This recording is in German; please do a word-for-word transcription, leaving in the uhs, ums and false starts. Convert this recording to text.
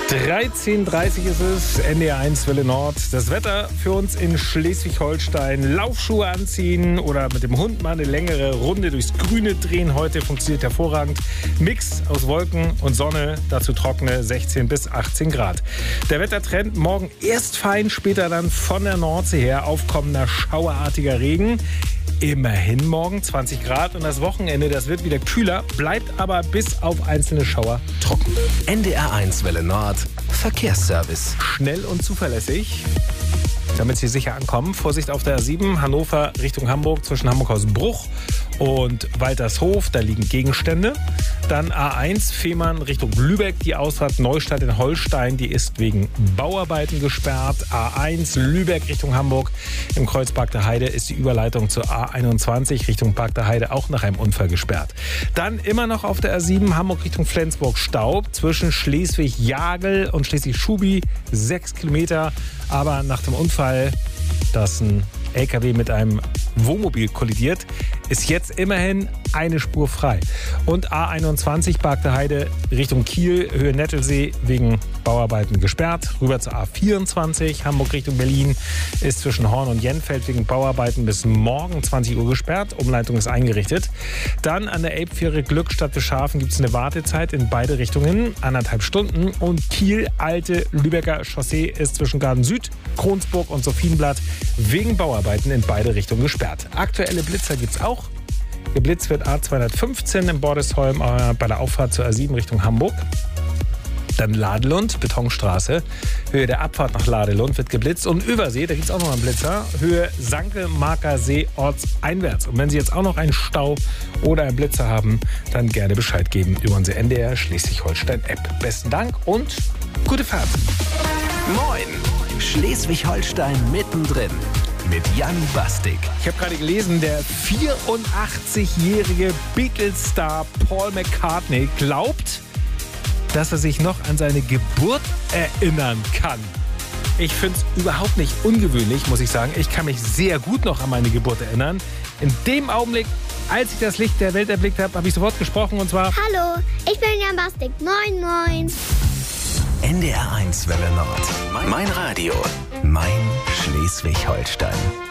dreizehn Uhr dreißig ist es, N D R eins Welle Nord. Das Wetter für uns in Schleswig-Holstein. Laufschuhe anziehen oder mit dem Hund mal eine längere Runde durchs Grüne drehen. Heute funktioniert hervorragend. Mix aus Wolken und Sonne, dazu trockene sechzehn bis achtzehn Grad. Der Wettertrend morgen erst fein, später dann von der Nordsee her aufkommender schauerartiger Regen. Immerhin morgen zwanzig Grad und das Wochenende, das wird wieder kühler, bleibt aber bis auf einzelne Schauer trocken. N D R eins Welle Nord, Verkehrsservice. Schnell und zuverlässig, damit Sie sicher ankommen. Vorsicht auf der A sieben, Hannover Richtung Hamburg, zwischen Hamburg-Hausbruch und Waltershof, da liegen Gegenstände. Dann A eins, Fehmarn Richtung Lübeck, die Ausfahrt Neustadt in Holstein, die ist wegen Bauarbeiten gesperrt. A eins, Lübeck Richtung Hamburg, im Kreuz Park der Heide ist die Überleitung zur A einundzwanzig Richtung Park der Heide auch nach einem Unfall gesperrt. Dann immer noch auf der A sieben, Hamburg Richtung Flensburg Staub, zwischen Schleswig-Jagel und Schleswig-Schubi, sechs Kilometer, aber nach dem Unfall, dass ein L K W mit einem Wohnmobil kollidiert, ist jetzt immerhin eine Spur frei. Und A einundzwanzig, Park der Heide Richtung Kiel, Höhe Nettelsee, wegen Bauarbeiten gesperrt. Rüber zur A vierundzwanzig, Hamburg Richtung Berlin, ist zwischen Horn und Jenfeld wegen Bauarbeiten bis morgen zwanzig Uhr gesperrt. Umleitung ist eingerichtet. Dann an der Elbfähre Glückstadt Bischhafen gibt es eine Wartezeit in beide Richtungen, anderthalb Stunden. Und Kiel, Alte Lübecker Chaussee ist zwischen Garden Süd, Kronsburg und Sophienblatt wegen Bauarbeiten in beide Richtungen gesperrt. Aktuelle Blitzer gibt es auch. Geblitzt wird A zweihundertfünfzehn in Bordesholm äh, bei der Auffahrt zur A sieben Richtung Hamburg. Dann Ladelund, Betonstraße. Höhe der Abfahrt nach Ladelund wird geblitzt. Und Übersee, da gibt es auch noch einen Blitzer. Höhe Sanke, Marker See, ortseinwärts. Und wenn Sie jetzt auch noch einen Stau oder einen Blitzer haben, dann gerne Bescheid geben über unsere N D R Schleswig-Holstein-App. Besten Dank und gute Fahrt. Moin, Schleswig-Holstein mittendrin. Mit Jan Bastik. Ich habe gerade gelesen, der vierundachtzigjährige Beatles-Star Paul McCartney glaubt, dass er sich noch an seine Geburt erinnern kann. Ich finde es überhaupt nicht ungewöhnlich, muss ich sagen. Ich kann mich sehr gut noch an meine Geburt erinnern. In dem Augenblick, als ich das Licht der Welt erblickt habe, habe ich sofort gesprochen und zwar... Hallo, ich bin Jan Bastik. Moin, moin. N D R eins Welle Nord. Mein Radio. Mein Schleswig-Holstein.